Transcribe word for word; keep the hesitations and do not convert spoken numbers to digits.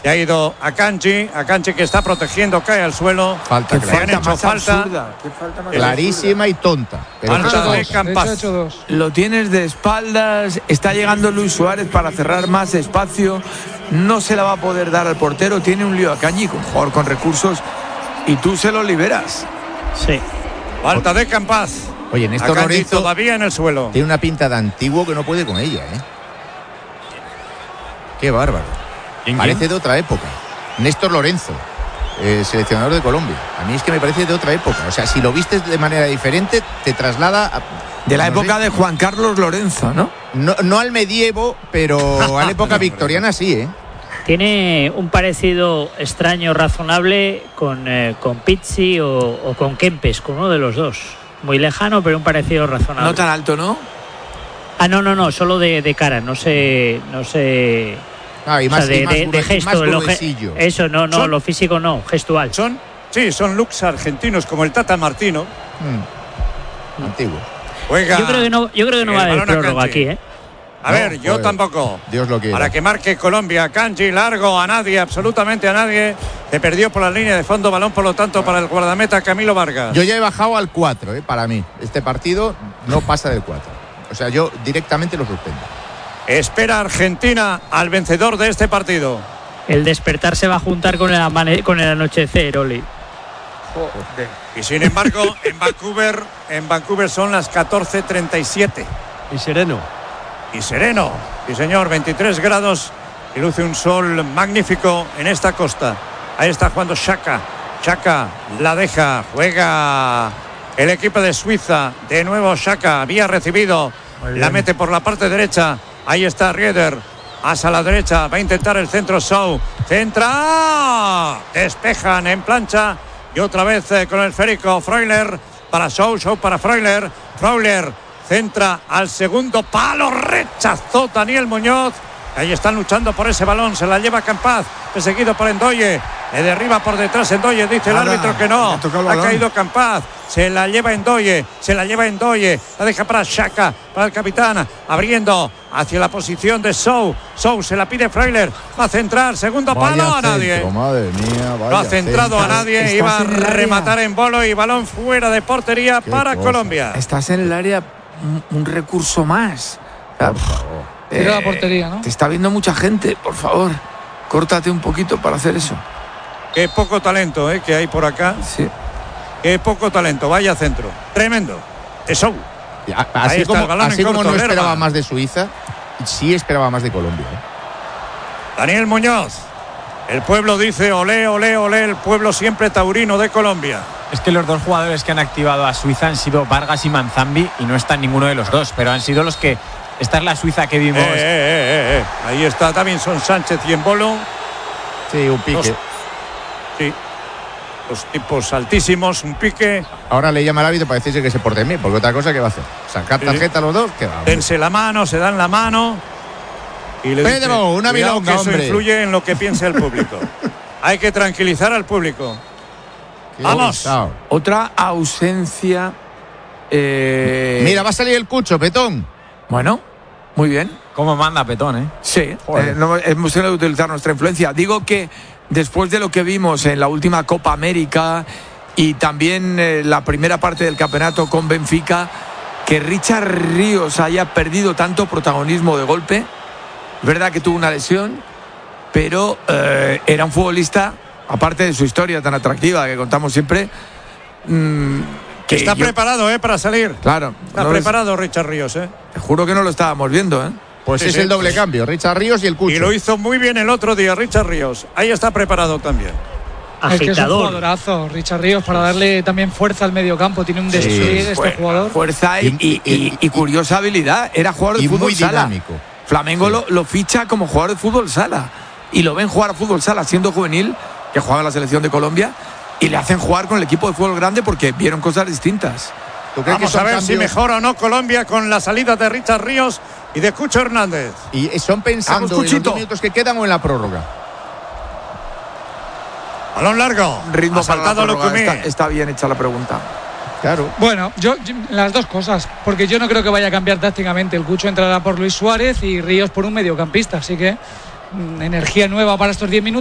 Y ha ido a Akanji, Akanji que está protegiendo, cae al suelo. Falta, le han hecho falta. falta Clarísima y tonta. Pero Falta de dos, Campaz. de hecho, ha hecho dos. Lo tienes de espaldas, está llegando Luis Suárez para cerrar más espacio, no se la va a poder dar al portero, tiene un lío a Akanji, un jugador con recursos, y tú se lo liberas. Sí. Falta de Campaz. Oye, Néstor Akanji Lorenzo todavía en el suelo. tiene una pinta de antiguo que no puede con ella, ¿eh? Qué bárbaro. ¿Quién, Parece quién? de otra época. Néstor Lorenzo, eh, seleccionador de Colombia. A mí es que me parece de otra época. O sea, si lo vistes de manera diferente, te traslada a, De la no época sé, de Juan Carlos Lorenzo, ¿no? no, no al medievo, pero a la época victoriana sí, ¿eh? Tiene un parecido extraño, razonable con, eh, con Pizzi o, o con Kempes, con uno de los dos. Muy lejano, pero un parecido razonable. No tan alto, ¿no? Ah, no, no, no, solo de, de cara, no sé, no sé. Ah, y O sea, más, de, y más de- grue- de gesto, más lo ge- gruesillo. eso no, no, Son- lo físico no, gestual. Son, sí, son looks argentinos como el Tata Martino. Mm. Antiguo. Juega. Yo creo que no, yo creo que no el va a haber balón a prórroga Akanji. aquí, ¿eh? A No, ver, yo joder. tampoco. Dios lo quiera. Para que marque Colombia, Akanji, largo, a nadie, absolutamente a nadie. Se perdió por la línea de fondo, balón por lo tanto para el guardameta Camilo Vargas. Yo ya he bajado al cuatro, ¿eh? Para mí. Este partido no pasa del cuatro. O sea, yo directamente lo suspendo. Espera Argentina al vencedor de este partido. El despertar se va a juntar con el, amane- con el anochecer, Oli. Y sin embargo, en Vancouver, en Vancouver son las catorce treinta y siete. Y sereno. Y sereno. Sí, señor, veintitrés grados y luce un sol magnífico en esta costa. Ahí está jugando Xhaka. Xhaka la deja, juega el equipo de Suiza. De nuevo Xhaka, había recibido, la mete por la parte derecha. Ahí está Rieder, hacia la derecha, va a intentar el centro Sou. Centra, despejan en plancha y otra vez eh, con el esférico Freuler para Sou, Sou para Freuler. Freuler centra al segundo palo, rechazó Daniel Muñoz. Ahí están luchando por ese balón, se la lleva Campaz, perseguido por Endoye, le derriba por detrás Endoye, dice el Nada, árbitro que no, le ha tocado el ha balón. caído Campaz, se la lleva Endoye, se la lleva Endoye, la deja para Xhaka, para el capitán, abriendo hacia la posición de Sou, Sou se la pide Freuler, va a centrar, segundo palo, a nadie. centro, madre mía, No ha centrado a nadie, Estás iba a en el área. rematar en bolo y balón fuera de portería Qué para cosa. Colombia. Estás en el área, un, un recurso más. Por favor. Tira la portería, ¿no? Te está viendo mucha gente, por favor. Córtate un poquito para hacer eso. Qué poco talento eh, que hay por acá, Sí. qué poco talento, vaya centro, tremendo. De Sou. A- Ahí Así está como, el balón en así como corto, no esperaba Lerma. más de Suiza, sí esperaba más de Colombia, ¿eh? Daniel Muñoz. El pueblo dice olé, olé, olé, el pueblo siempre taurino de Colombia. Es que los dos jugadores que han activado a Suiza han sido Vargas y Manzambi y no está ninguno de los dos, pero han sido los que... Esta es la Suiza que Eh, vimos. eh, eh, eh, eh. Ahí está Davinson Sánchez y en bolo. Sí, un pique. Los, sí. Los tipos altísimos, un pique. Ahora le llama al árbitro para decirse que se porte bien, porque otra cosa que va a hacer. Sacar Sí. tarjeta a los dos, que va. hombre. Dense la mano, se dan la mano. Y le Pedro, dice, una cuidado milonga, que eso hombre. influye en lo que piensa el público. Hay que tranquilizar al público. Qué Vamos. pesado. Otra ausencia. eh, Mira, va a salir el Cucho, Petón. Bueno, muy bien. ¿Cómo manda Petón, eh? Sí, Joder. eh, no, hemos tenido que utilizar nuestra influencia. Digo que después de lo que vimos en la última Copa América y también eh, la primera parte del campeonato con Benfica, que Richard Ríos haya perdido tanto protagonismo de golpe. Es verdad que tuvo una lesión, pero eh, era un futbolista, aparte de su historia tan atractiva que contamos siempre, mmm, que Está yo- preparado eh, para salir. Claro, Está no les- preparado Richard Ríos. Eh. te juro que no lo estábamos viendo, ¿eh? Pues Sí, es sí. el doble cambio, Richard Ríos y el Cucho. Y lo hizo muy bien el otro día Richard Ríos. Ahí está preparado también. Es que es un Agitador. jugadorazo, Richard Ríos, para darle también fuerza al mediocampo. Tiene un despliegue este Fuer- jugador. Fuerza y, y- y- y curiosa habilidad. Era jugador de y fútbol muy sala. dinámico. Flamengo Sí. lo, lo ficha como jugador de fútbol sala. Y lo ven jugar a fútbol sala siendo juvenil, que jugaba en la selección de Colombia, y le hacen jugar con el equipo de fútbol grande porque vieron cosas distintas. ¿Tú crees Vamos que a son ver si cambios- mejora o no Colombia con la salida de Richard Ríos y de Cucho Hernández. Y son pensando Vamos, en los Cuchito. dos minutos que quedan o en la prórroga? Balón largo. Ritmo Ha saltado para la prórroga. Locumí. está, está bien hecha la pregunta. Claro. Bueno, yo, yo- las dos cosas, porque yo no creo que vaya a cambiar tácticamente. El Cucho entrará por Luis Suárez y Ríos por un mediocampista, así que mm, energía nueva para estos diez minutos.